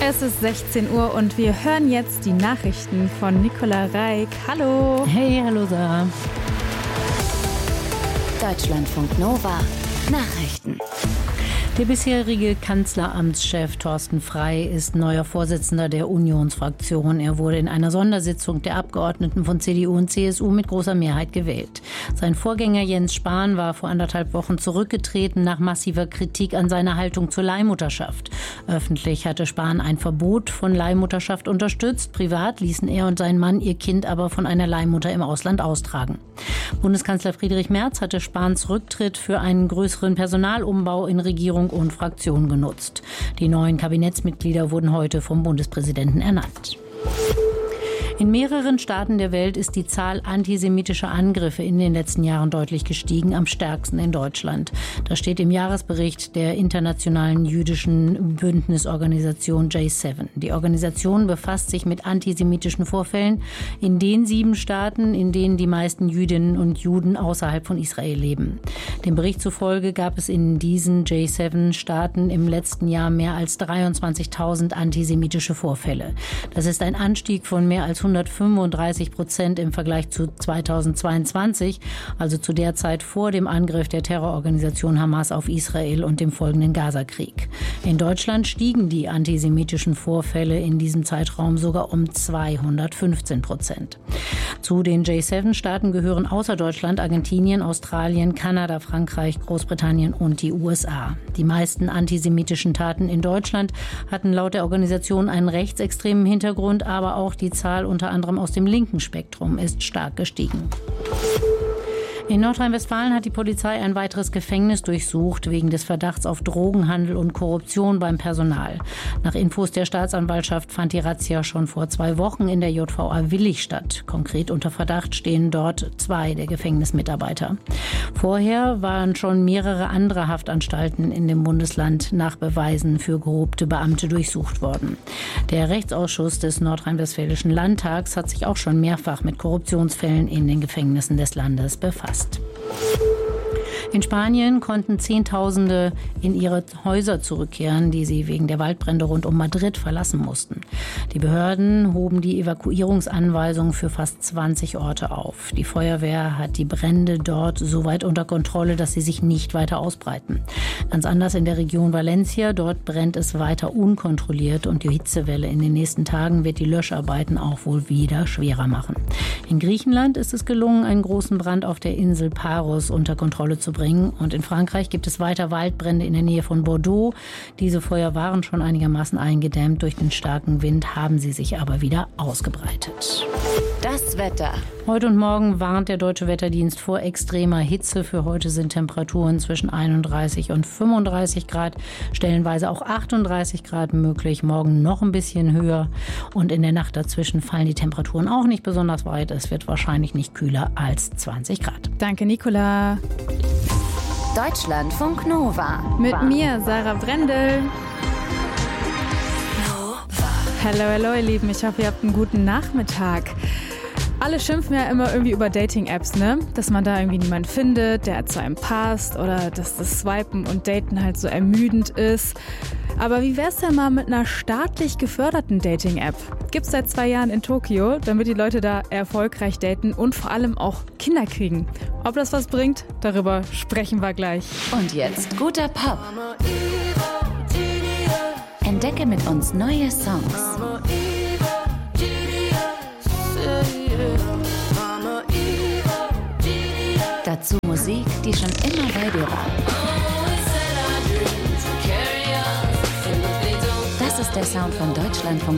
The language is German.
Es ist 16 Uhr und wir hören jetzt die Nachrichten von Nicola Reik. Hallo. Hey, hallo Sarah. Deutschlandfunk Nova Nachrichten. Der bisherige Kanzleramtschef Thorsten Frey ist neuer Vorsitzender der Unionsfraktion. Er wurde in einer Sondersitzung der Abgeordneten von CDU und CSU mit großer Mehrheit gewählt. Sein Vorgänger Jens Spahn war vor 1,5 Wochen zurückgetreten nach massiver Kritik an seiner Haltung zur Leihmutterschaft. Öffentlich hatte Spahn ein Verbot von Leihmutterschaft unterstützt. Privat ließen er und sein Mann ihr Kind aber von einer Leihmutter im Ausland austragen. Bundeskanzler Friedrich Merz hatte Spahns Rücktritt für einen größeren Personalumbau in Regierung und Fraktion genutzt. Die neuen Kabinettsmitglieder wurden heute vom Bundespräsidenten ernannt. In mehreren Staaten der Welt ist die Zahl antisemitischer Angriffe in den letzten Jahren deutlich gestiegen, am stärksten in Deutschland. Das steht im Jahresbericht der internationalen jüdischen Bündnisorganisation J7. Die Organisation befasst sich mit antisemitischen Vorfällen in den 7 Staaten, in denen die meisten Jüdinnen und Juden außerhalb von Israel leben. Dem Bericht zufolge gab es in diesen J7-Staaten im letzten Jahr mehr als 23.000 antisemitische Vorfälle. Das ist ein Anstieg von mehr als 135% im Vergleich zu 2022, also zu der Zeit vor dem Angriff der Terrororganisation Hamas auf Israel und dem folgenden Gazakrieg. In Deutschland stiegen die antisemitischen Vorfälle in diesem Zeitraum sogar um 215%. Zu den J7-Staaten gehören außer Deutschland Argentinien, Australien, Kanada, Frankreich, Großbritannien und die USA. Die meisten antisemitischen Taten in Deutschland hatten laut der Organisation einen rechtsextremen Hintergrund, aber auch die Zahl unter anderem aus dem linken Spektrum ist stark gestiegen. In Nordrhein-Westfalen hat die Polizei ein weiteres Gefängnis durchsucht, wegen des Verdachts auf Drogenhandel und Korruption beim Personal. Nach Infos der Staatsanwaltschaft fand die Razzia schon vor 2 Wochen in der JVA Willich statt. Konkret unter Verdacht stehen dort 2 der Gefängnismitarbeiter. Vorher waren schon mehrere andere Haftanstalten in dem Bundesland nach Beweisen für korrupte Beamte durchsucht worden. Der Rechtsausschuss des Nordrhein-Westfälischen Landtags hat sich auch schon mehrfach mit Korruptionsfällen in den Gefängnissen des Landes befasst. In Spanien konnten Zehntausende in ihre Häuser zurückkehren, die sie wegen der Waldbrände rund um Madrid verlassen mussten. Die Behörden hoben die Evakuierungsanweisungen für fast 20 Orte auf. Die Feuerwehr hat die Brände dort so weit unter Kontrolle, dass sie sich nicht weiter ausbreiten. Ganz anders in der Region Valencia. Dort brennt es weiter unkontrolliert und die Hitzewelle in den nächsten Tagen wird die Löscharbeiten auch wohl wieder schwerer machen. In Griechenland ist es gelungen, einen großen Brand auf der Insel Paros unter Kontrolle zu bringen. Und in Frankreich gibt es weiter Waldbrände in der Nähe von Bordeaux. Diese Feuer waren schon einigermaßen eingedämmt. Durch den starken Wind haben sie sich aber wieder ausgebreitet. Das Wetter. Heute und morgen warnt der Deutsche Wetterdienst vor extremer Hitze. Für heute sind Temperaturen zwischen 31 und 35 Grad, stellenweise auch 38 Grad möglich. Morgen noch ein bisschen höher. Und in der Nacht dazwischen fallen die Temperaturen auch nicht besonders weit. Es wird wahrscheinlich nicht kühler als 20 Grad. Danke, Nicola. Deutschlandfunk Nova. Mit mir, Sarah Brendel. Hallo, ihr Lieben. Ich hoffe, ihr habt einen guten Nachmittag. Alle schimpfen ja immer irgendwie über Dating-Apps, ne? Dass man da irgendwie niemanden findet, der zu einem passt oder dass das Swipen und Daten halt so ermüdend ist. Aber wie wär's denn mal mit einer staatlich geförderten Dating-App? Gibt's seit 2 Jahren in Tokio, damit die Leute da erfolgreich daten und vor allem auch Kinder kriegen. Ob das was bringt, darüber sprechen wir gleich. Und jetzt guter Pop. Entdecke mit uns neue Songs. Dazu Musik, die schon immer bei dir war. Das ist der Sound von Deutschlandfunk